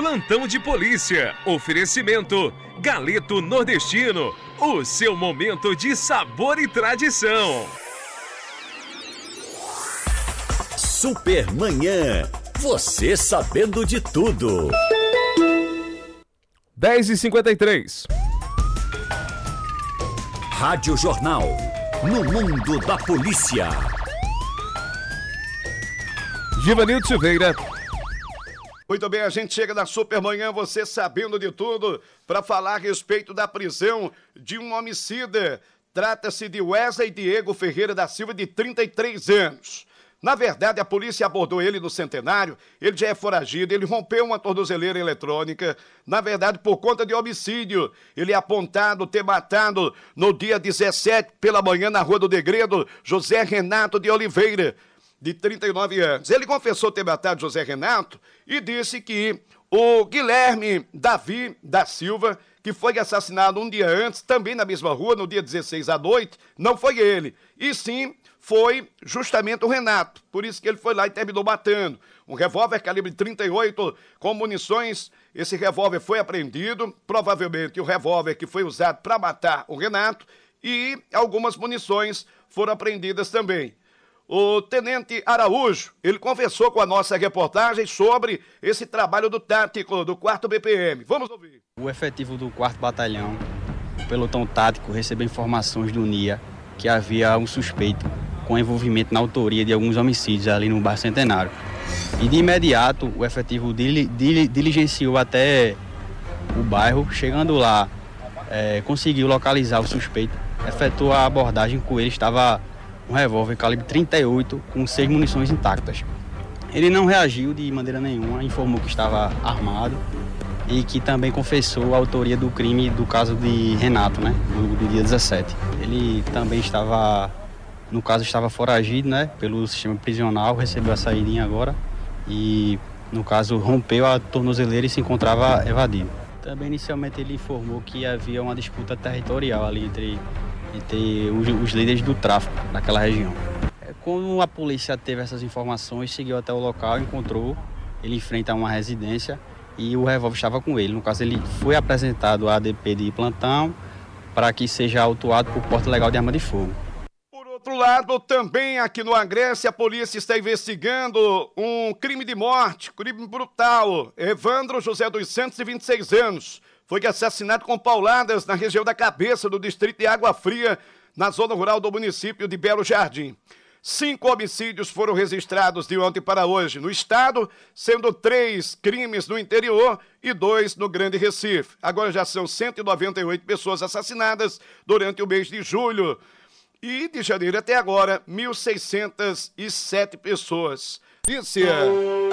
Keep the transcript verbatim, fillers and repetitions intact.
Plantão de Polícia. Oferecimento Galeto Nordestino. O seu momento de sabor e tradição. Supermanhã. Você sabendo de tudo. dez e cinquenta e três. Rádio Jornal. No mundo da polícia. Givanildo Silveira. Muito bem, a gente chega na Supermanhã, você sabendo de tudo, para falar a respeito da prisão de um homicida. Trata-se de Wesley Diego Ferreira da Silva, de trinta e três anos. Na verdade, a polícia abordou ele no Centenário, ele já é foragido, ele rompeu uma tornozeleira eletrônica, na verdade, por conta de homicídio. Ele é apontado ter matado no dia dezessete, pela manhã, na Rua do Degredo, José Renato de Oliveira, de trinta e nove anos. Ele confessou ter matado José Renato e disse que o Guilherme Davi da Silva, que foi assassinado um dia antes, também na mesma rua, no dia dezesseis à noite, não foi ele, e sim foi justamente o Renato. Por isso que ele foi lá e terminou matando. Um revólver calibre trinta e oito com munições. Esse revólver foi apreendido, provavelmente o revólver que foi usado para matar o Renato, e algumas munições foram apreendidas também. O tenente Araújo, ele conversou com a nossa reportagem sobre esse trabalho do tático do quarto B P M. Vamos ouvir. O efetivo do quarto Batalhão, o pelotão tático, recebeu informações do N I A que havia um suspeito com envolvimento na autoria de alguns homicídios ali no bairro Centenário. E de imediato o efetivo dili, dili, diligenciou até o bairro. Chegando lá, é, conseguiu localizar o suspeito, efetuou a abordagem. Com ele estava um revólver calibre trinta e oito com seis munições intactas. Ele não reagiu de maneira nenhuma, informou que estava armado e que também confessou a autoria do crime do caso de Renato, né, do, do dia dezessete. Ele também estava, no caso, estava foragido, né, pelo sistema prisional, recebeu a saída agora e, no caso, rompeu a tornozeleira e se encontrava evadido. Também, inicialmente, ele informou que havia uma disputa territorial ali entre entre os, os líderes do tráfico daquela região. Quando a polícia teve essas informações, seguiu até o local, encontrou ele em frente a uma residência e o revólver estava com ele. No caso, ele foi apresentado à A D P de plantão para que seja autuado por porte ilegal de arma de fogo. Por outro lado, também aqui no Agreste, a polícia está investigando um crime de morte, crime brutal. Evandro José dos Santos, de vinte e seis anos. Foi assassinado com pauladas na região da cabeça do distrito de Água Fria, na zona rural do município de Belo Jardim. Cinco homicídios foram registrados de ontem para hoje no estado, sendo três crimes no interior e dois no Grande Recife. Agora já são cento e noventa e oito pessoas assassinadas durante o mês de julho. E de janeiro até agora, mil seiscentas e sete pessoas. Lícia.